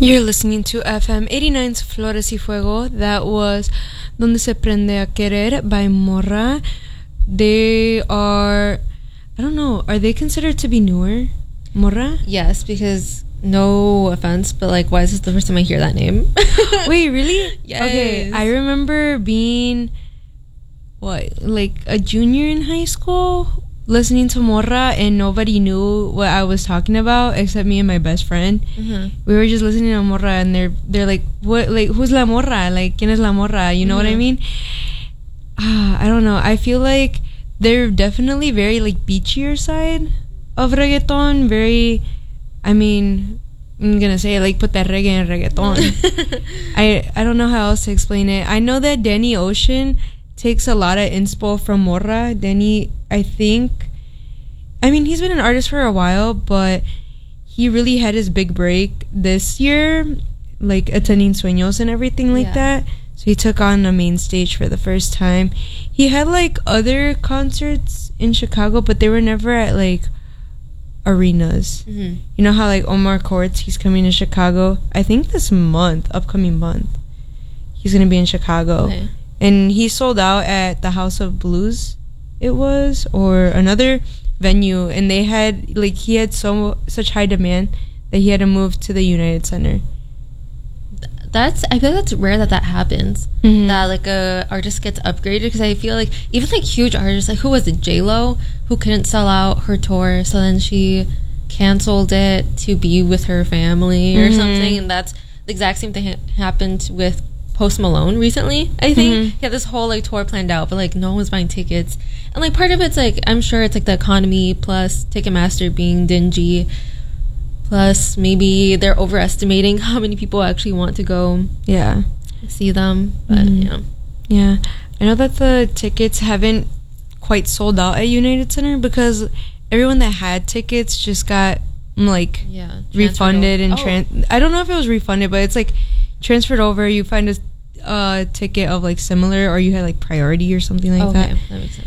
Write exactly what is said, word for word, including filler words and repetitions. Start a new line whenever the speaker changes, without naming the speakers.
You're listening to F M eighty-nine's Flores y Fuego. That was Donde se prende a querer by Morra. They are, I don't know, are they considered to be newer? Morra?
Yes, because no offense, but like, why is this the first time I hear that name?
Wait, really?
Yes.
Okay, I remember being, what, like a junior in high school, listening to Morra, and nobody knew what I was talking about except me and my best friend. Mm-hmm. We were just listening to Morra, and they're they're like, what, like, who's la morra? Like, ¿quién es la morra? You know mm-hmm. what I mean? Ah, I don't know. I feel like they're definitely very like beachier side of reggaeton. Very, I mean, I'm gonna say like put that reggae in reggaeton. I I don't know how else to explain it. I know that Danny Ocean takes a lot of inspo from Morra. Danny, I think, I mean, he's been an artist for a while, but he really had his big break this year, like attending Sueños and everything like yeah. that. So he took on a main stage for the first time. He had like other concerts in Chicago, but they were never at like arenas. Mm-hmm. You know how like Omar Courts, he's coming to Chicago, I think this month, upcoming month, he's gonna be in Chicago. Okay. And he sold out at the House of Blues, it was, or another venue, and they had like he had so such high demand that he had to move to the United Center.
That's I feel like that's rare that that happens. Mm-hmm. That like a artist gets upgraded, because I feel like even like huge artists, like who was it, J Lo, who couldn't sell out her tour, so then she canceled it to be with her family or mm-hmm. something, and that's the exact same thing ha- happened with Post Malone recently. I think mm-hmm. he had this whole like tour planned out, but like no one was buying tickets, and like part of it's like I'm sure it's like the economy plus Ticketmaster being dingy, plus maybe they're overestimating how many people actually want to go
yeah
see them. But
mm-hmm.
yeah
yeah I know that the tickets haven't quite sold out at United Center because everyone that had tickets just got like
yeah
refunded and
oh.
tran- I don't know if it was refunded, but it's like transferred over. You find a uh, ticket of like similar, or you had like priority or something like
okay,
that.
That makes sense.